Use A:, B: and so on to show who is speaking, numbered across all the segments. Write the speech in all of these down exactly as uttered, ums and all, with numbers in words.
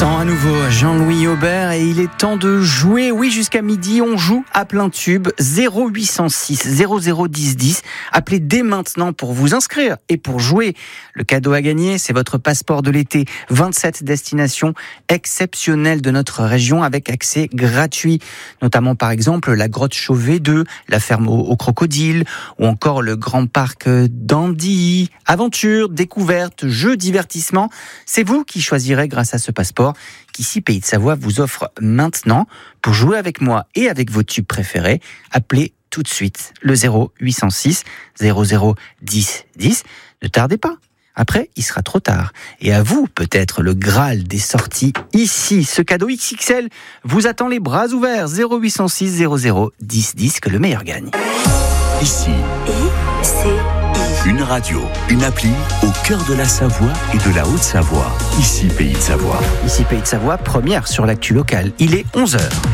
A: l'instant, à nouveau, Jean-Louis Aubert et il est temps de jouer. Oui, jusqu'à midi, on joue à plein tube. zéro huit cent six zéro zéro dix dix. Appelez dès maintenant pour vous inscrire et pour jouer. Le cadeau à gagner, c'est votre passeport de l'été. vingt-sept destinations exceptionnelles de notre région avec accès gratuit. Notamment, par exemple, la grotte Chauvet deux, la ferme au, au crocodile ou encore le grand parc d'Andy. Aventure, découverte, jeux, divertissement. C'est vous qui choisirez grâce à ce passeport qu'Ici Pays de Savoie vous offre maintenant. Pour jouer avec moi et avec vos tubes préférés, appelez tout de suite le zéro huit cent six zéro zéro dix dix. Ne tardez pas. Après, il sera trop tard. Et à vous, peut-être, le Graal des sorties ici. Ce cadeau X X L vous attend les bras ouverts. zéro huit cent six zéro zéro dix dix, que le meilleur gagne.
B: Ici.
C: I, C, I.
B: Une radio, une appli au cœur de la Savoie et de la Haute-Savoie. Ici Pays de Savoie.
A: Ici Pays de Savoie, première sur l'actu locale. Il est onze heures.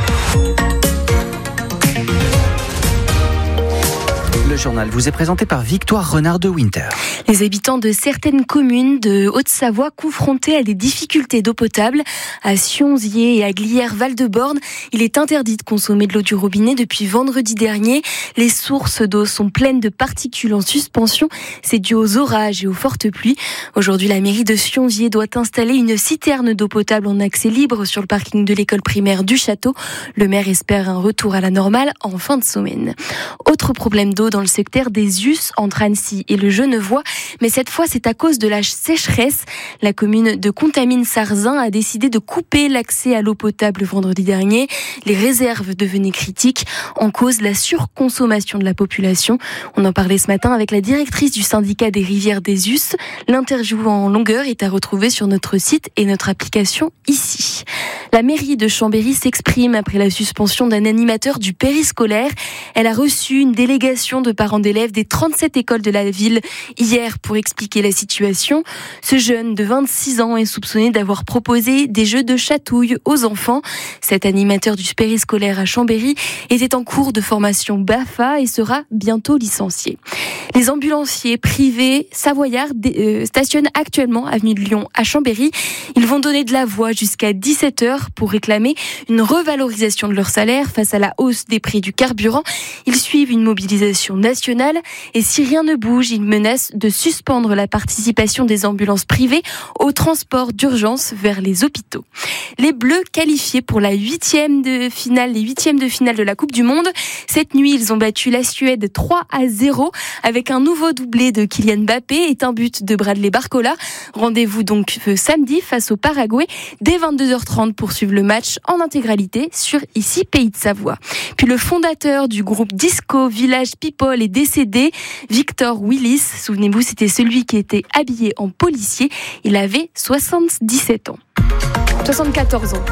A: Le journal vous est présenté par Victoire Renard de Winter.
D: Les habitants de certaines communes de Haute-Savoie confrontés à des difficultés d'eau potable. À Sionzier et à Glières-Val-de-Borne, il est interdit de consommer de l'eau du robinet depuis vendredi dernier. Les sources d'eau sont pleines de particules en suspension. C'est dû aux orages et aux fortes pluies. Aujourd'hui, la mairie de Sionzier doit installer une citerne d'eau potable en accès libre sur le parking de l'école primaire du château. Le maire espère un retour à la normale en fin de semaine. Autre problème d'eau dans le secteur des Us entre Annecy et le Genevois, mais cette fois c'est à cause de la sécheresse. La commune de Contamine-Sarzin a décidé de couper l'accès à l'eau potable vendredi dernier. Les réserves devenaient critiques, en cause la surconsommation de la population. On en parlait ce matin avec la directrice du syndicat des rivières des Us. L'interview en longueur est à retrouver sur notre site et notre application ici. La mairie de Chambéry s'exprime après la suspension d'un animateur du périscolaire. Elle a reçu une délégation de parents d'élèves des trente-sept écoles de la ville hier pour expliquer la situation. Ce jeune de vingt-six ans est soupçonné d'avoir proposé des jeux de chatouille aux enfants. Cet animateur du périscolaire à Chambéry était en cours de formation B A F A et sera bientôt licencié. Les ambulanciers privés savoyards stationnent actuellement avenue de Lyon à Chambéry. Ils vont donner de la voix jusqu'à dix-sept heures pour réclamer une revalorisation de leur salaire face à la hausse des prix du carburant. Ils suivent une mobilisation nationale et si rien ne bouge, ils menacent de suspendre la participation des ambulances privées au transport d'urgence vers les hôpitaux. Les Bleus qualifiés pour la huitième de finale, les huitièmes de finale de la Coupe du Monde. Cette nuit, ils ont battu la Suède trois à zéro avec un nouveau doublé de Kylian Mbappé et un but de Bradley Barcola. Rendez-vous donc samedi face au Paraguay dès vingt-deux heures trente pour suivre le match en intégralité sur Ici Pays de Savoie. Puis le fondateur du groupe disco Village People est décédé, Victor Willis. Souvenez-vous, c'était celui qui était habillé en policier. Il avait soixante-dix-sept ans. soixante-quatorze ans.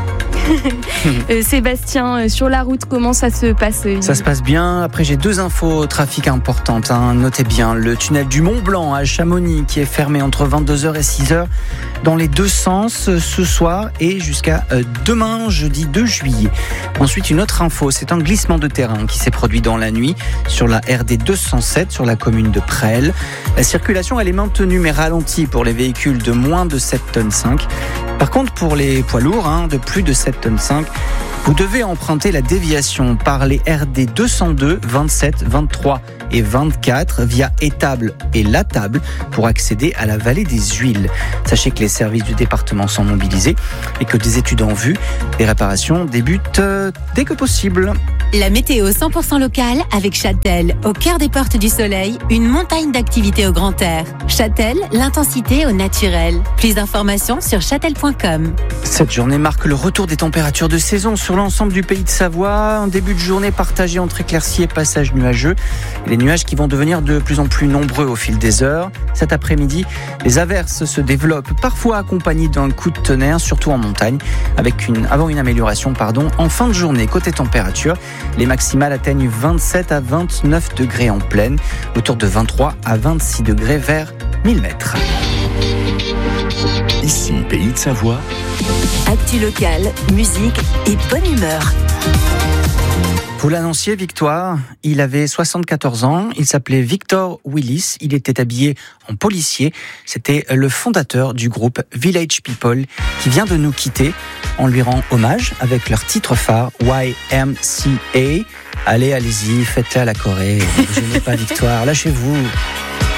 D: euh, Sébastien, euh, sur la route, comment ça se passe euh,
A: Ça se passe bien. Après, j'ai deux infos trafic importantes. Hein. Notez bien, le tunnel du Mont Blanc à Chamonix qui est fermé entre vingt-deux heures et six heures dans les deux sens euh, ce soir et jusqu'à euh, demain, jeudi deux juillet. Ensuite, une autre info, c'est un glissement de terrain qui s'est produit dans la nuit sur la R D deux cent sept sur la commune de Presles. La circulation, elle est maintenue mais ralentie pour les véhicules de moins de sept tonnes cinq. Par contre, pour les poids lourds hein, de plus de sept tonnes cinq, vous devez emprunter la déviation par les R D deux cent deux, vingt-sept, vingt-trois et vingt-quatre via Étable et La Table pour accéder à la vallée des Huiles. Sachez que les services du département sont mobilisés et que des études en vue, les réparations débutent euh, dès que possible.
C: La météo cent pour cent locale avec Châtel, au cœur des portes du soleil, une montagne d'activités au grand air. Châtel, l'intensité au naturel. Plus d'informations sur châtel point com.
A: Cette journée marque le retour des températures de saison sur l'ensemble du Pays de Savoie. Un début de journée partagé entre éclaircies et passages nuageux. Les nuages qui vont devenir de plus en plus nombreux au fil des heures. Cet après-midi, les averses se développent, parfois accompagnées d'un coup de tonnerre, surtout en montagne, avec une, avant une amélioration pardon, en fin de journée. Côté température, les maximales atteignent vingt-sept à vingt-neuf degrés en plaine, autour de vingt-trois à vingt-six degrés vers mille mètres.
B: Ici, Pays de Savoie.
C: Actu locale, musique et bonne humeur.
A: Vous l'annonciez, Victoire, il avait soixante-quatorze ans, il s'appelait Victor Willis, il était habillé en policier, c'était le fondateur du groupe Village People qui vient de nous quitter. On lui rend hommage avec leur titre phare Y M C A. Allez, allez-y, faites-la à la Corée, ne gênez pas Victoire, lâchez-vous.